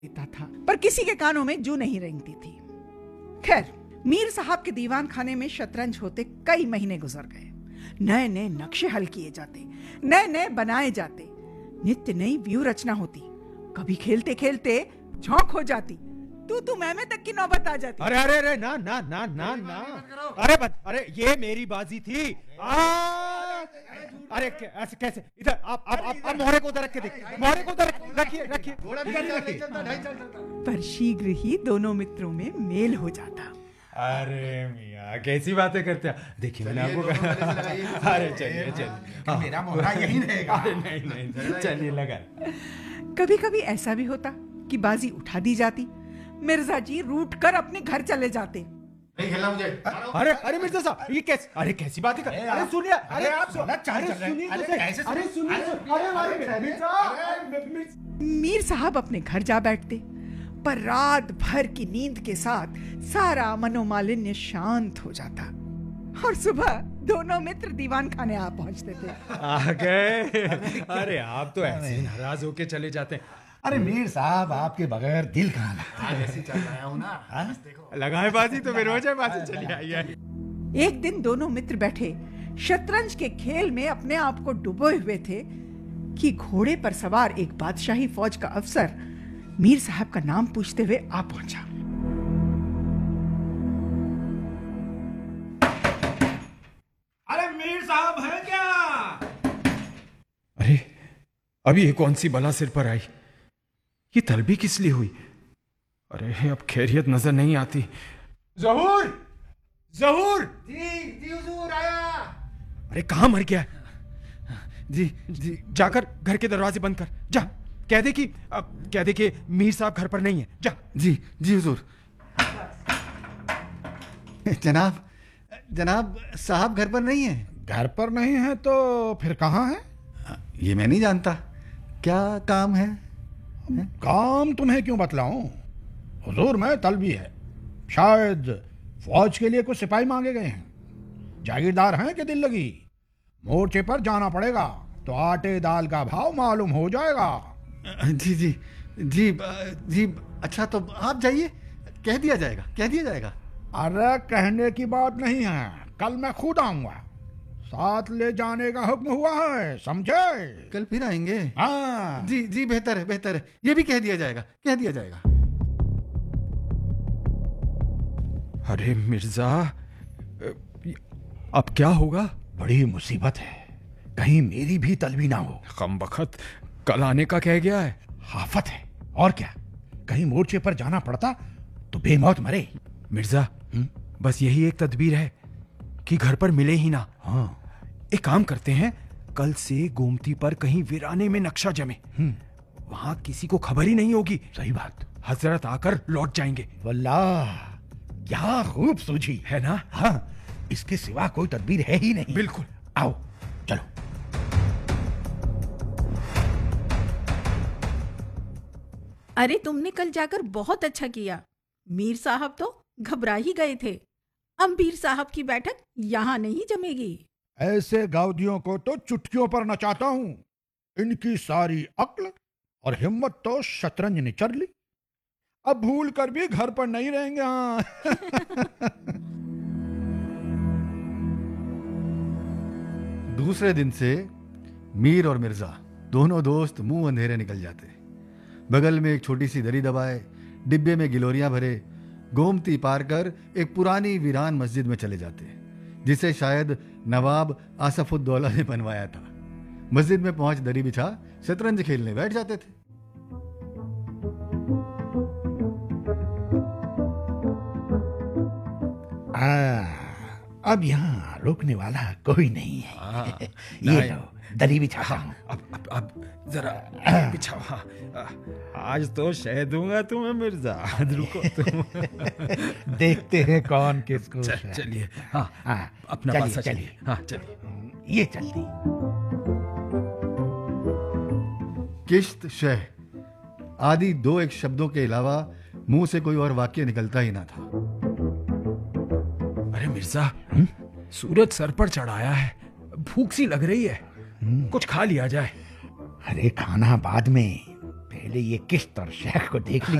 देता था, पर किसी के कानों में जू नहीं रेंगती थी। खैर, मीर साहब के दीवान खाने में शतरंज होते कई महीने गुजर गए। नए नए नक्शे हल किए जाते, नए नए बनाए जाते, नित्य नई व्यू रचना होती। कभी खेलते खेलते झोंक हो जाती, तू मैं तक की नौबत आ जाती। अरे अरे अरे ना ना ना ना ना, अरे ये मेरी बाजी थी। अरे ऐसे कैसे? इधर आप मोहरे को उधर रख के देखिए, मोहरे को उधर रखिए। पर शीघ्र ही दोनों मित्रों में मेल हो जाता। अरे मियाँ कैसी बातें करते हैं। देखिए मैंने आपको कहा। अरे चलिए मेरा मोहरा यही रहेगा। अरे नहीं चलिए लगा। कभी कभी ऐसा भी होता कि बाजी उठा दी जाती। मिर्जा जी रूठ कर अपने घर चले जाते। नहीं खेलना मुझे। अरे मिर्जा साहब ये कैसे? अरे कैसी बात है? अरे सुनिए, अरे आप मीर साहब अपने घर जा बैठते, पर रात भर की नींद के साथ सारा मनोमालिन्य शांत हो जाता और सुबह दोनों मित्र दीवान खाने आ पहुंचते थे। आ गए। अरे आप तो ऐसे नाराज होके चले जाते हैं। अरे मीर साहब आपके बगैर दिल कहाँ लगता है? ऐसी चल रहा हूँ ना। लगाए बाजी तो बेरोजा बाजी चली आई है। एक दिन दोनों मित्र बैठे शतरंज के खेल में अपने आप को डुबोए हुए थे कि घोड़े पर सवार एक बादशाही फौज का अफसर मीर साहब का नाम पूछते हुए आ पहुंचा। अरे मीर साहब है क्या? अरे अभी ये कौन सी बला सिर पर आई? ये तलबी किस लिए हुई? अरे अब खैरियत नजर नहीं आती। ज़हूर जी हुजूर आया। अरे कहाँ मर गया? जी जाकर घर के दरवाजे बंद कर। जा कह दे कि मीर साहब घर पर नहीं है। जा। जी हुजूर। जनाब साहब घर पर नहीं है। घर पर नहीं है तो फिर कहाँ है? ये मैं नहीं जानता। क्या काम है? काम तुम्हें क्यों बतलाऊं? हुजूर में तलबी है, शायद फौज के लिए कुछ सिपाही मांगे गए हैं। जागीरदार हैं कि दिल लगी? मोर्चे पर जाना पड़ेगा तो आटे दाल का भाव मालूम हो जाएगा। जी अच्छा तो आप जाइए, कह दिया जाएगा। अरे कहने की बात नहीं है, कल मैं खुद आऊंगा। साथ ले जाने का हुक्म हुआ है, समझे? कल फिर आएंगे? हाँ जी बेहतर है। ये भी कह दिया जाएगा। अरे मिर्जा अब क्या होगा? बड़ी मुसीबत है, कहीं मेरी भी तलबी ना हो। कमबख्त कल आने का कह गया है। आफत है और क्या, कहीं मोर्चे पर जाना पड़ता तो बेमौत मरे। मिर्जा बस यही एक तदबीर है कि घर पर मिले ही ना। हाँ एक काम करते हैं, कल से गोमती पर कहीं वीराने में नक्शा जमे, वहां किसी को खबर ही नहीं होगी। सही बात। हजरत आकर लौट जाएंगे। वल्लाह क्या खूब सूझी है ना? हाँ, इसके सिवा कोई तदबीर है ही नहीं। बिल्कुल। आओ चलो। अरे तुमने कल जाकर बहुत अच्छा किया। मीर साहब तो घबरा ही गए थे। अब मीर साहब की बैठक यहाँ नहीं जमेगी। ऐसे गाउदियों को तो चुटकियों पर नचाता हूँ। इनकी सारी अक्ल और हिम्मत तो शतरंज ने चर ली। अब भूल कर भी घर पर नहीं रहेंगे। हाँ। दूसरे दिन से मीर और मिर्जा दोनों दोस्त मुंह अंधेरे निकल जाते। बगल में एक छोटी सी दरी दबाए, डिब्बे में गिलोरियां भरे, गोमती पार कर एक पुरानी वीरान मस्जिद में चले जाते, जिसे शायद नवाब आसफुद्दौला ने बनवाया था। मस्जिद में पहुंच दरी बिछा शतरंज खेलने बैठ जाते थे। अब यहाँ रोकने वाला कोई नहीं है। ये लो दरी बिछाता हूँ। अब जरा बिछाओ। हाँ, आज तो शह दूंगा तुम्हें मिर्जा। रुको तुम। देखते हैं कौन किसको। चलिए। हाँ अपना पासा चलिए। हाँ चलिए। ये चलती किश्त शह आदि दो एक शब्दों के अलावा मुंह से कोई और वाक्य निकलता ही ना था। अरे मिर्जा सूरज सर पर चढ़ाया है, भूख सी लग रही है, कुछ खा लिया जाए। अरे खाना बाद में, पहले ये किश्त और शेख को देख ली।